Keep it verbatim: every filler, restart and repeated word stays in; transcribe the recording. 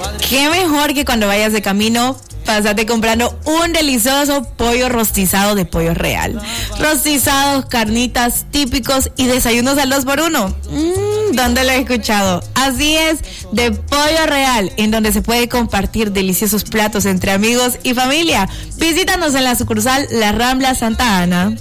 Qué mejor que cuando vayas de camino, pásate comprando un delicioso pollo rostizado de Pollo Real. Rostizados, carnitas típicos y desayunos al dos por uno. Mmm, ¿dónde lo he escuchado? Así es, de Pollo Real, en donde se puede compartir deliciosos platos entre amigos y familia. Visítanos en la sucursal La Rambla Santa Ana.